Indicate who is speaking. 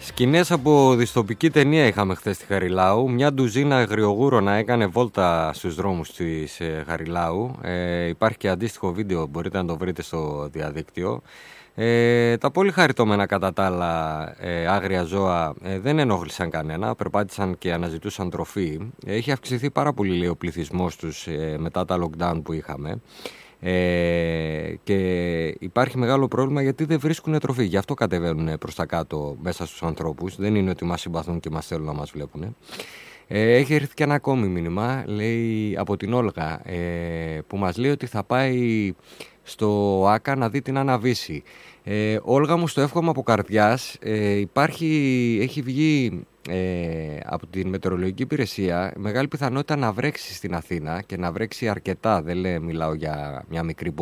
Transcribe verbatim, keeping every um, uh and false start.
Speaker 1: Σκηνές από δυστοπική ταινία είχαμε χθες στη Χαριλάου. Μια ντουζίνα αγριογούρονα έκανε βόλτα στους δρόμους της ε, Χαριλάου. Ε, υπάρχει και αντίστοιχο βίντεο, μπορείτε να το βρείτε στο διαδίκτυο. Ε, τα πολύ χαριτώμενα κατά τα άλλα ε, άγρια ζώα ε, δεν ενόχλησαν κανένα, περπάτησαν και αναζητούσαν τροφή. Έχει αυξηθεί πάρα πολύ, λέει, ο πληθυσμός τους ε, μετά τα lockdown που είχαμε. Ε, και υπάρχει μεγάλο πρόβλημα γιατί δεν βρίσκουν τροφή. Γι' αυτό κατεβαίνουν προς τα κάτω μέσα στους ανθρώπους. Δεν είναι ότι μας συμπαθούν και μας θέλουν να μας βλέπουν. Ε, έχει έρθει και ένα ακόμη μήνυμα, λέει, από την Όλγα, ε, που μας λέει ότι θα πάει στο ΆΚΑ να δει την Άννα Βύση. Ε, Όλγα μου, στο εύχομαι από καρδιάς. Ε, υπάρχει, έχει βγει ε, από την μετεωρολογική υπηρεσία μεγάλη πιθανότητα να βρέξει στην Αθήνα και να βρέξει αρκετά. Δεν λέει, μιλάω για μια μικρή πόλη.